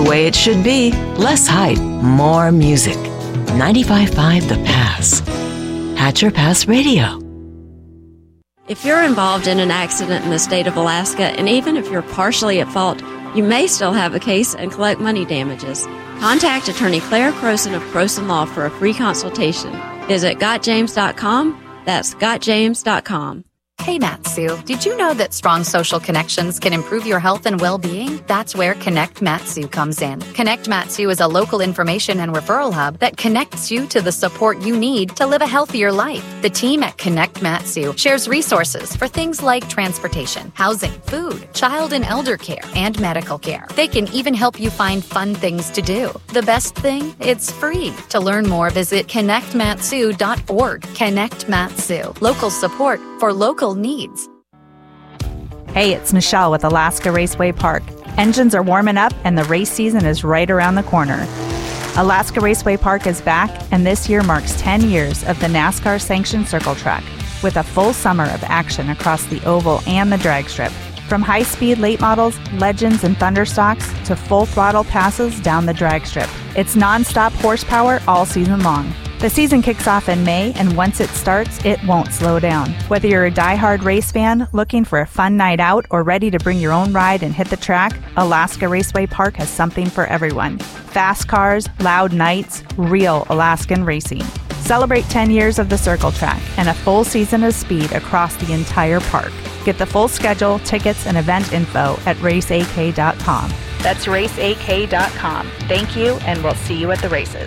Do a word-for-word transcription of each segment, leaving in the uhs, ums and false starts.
the way it should be. Less hype, more music. ninety-five point five The Pass. Hatcher Pass Radio. If you're involved in an accident in the state of Alaska, and even if you're partially at fault, you may still have a case and collect money damages. Contact attorney Claire Croson of Croson Law for a free consultation. Visit got james dot com. That's got james dot com. Hey, Matsu, did you know that strong social connections can improve your health and well-being? That's where Connect Matsu comes in. Connect Matsu is a local information and referral hub that connects you to the support you need to live a healthier life. The team at Connect Matsu shares resources for things like transportation, housing, food, child and elder care, and medical care. They can even help you find fun things to do. The best thing? It's free. To learn more, visit connect matsu dot org. Connect Matsu. Local support for local needs. Hey, it's Michelle with Alaska Raceway Park. Engines are warming up and the race season is right around the corner. Alaska Raceway Park is back, and this year marks ten years of the NASCAR sanctioned circle track, with a full summer of action across the oval and the drag strip. From high-speed late models, legends, and thunderstocks to full throttle passes down the drag strip. It's non-stop horsepower all season long. The season kicks off in May, and once it starts, it won't slow down. Whether you're a die-hard race fan, looking for a fun night out, or ready to bring your own ride and hit the track, Alaska Raceway Park has something for everyone. Fast cars, loud nights, real Alaskan racing. Celebrate ten years of the circle track and a full season of speed across the entire park. Get the full schedule, tickets, and event info at race a k dot com. That's race a k dot com. Thank you, and we'll see you at the races.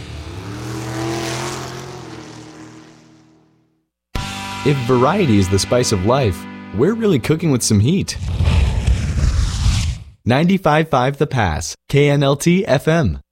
If variety is the spice of life, we're really cooking with some heat. ninety-five point five The Pass, K N L T F M.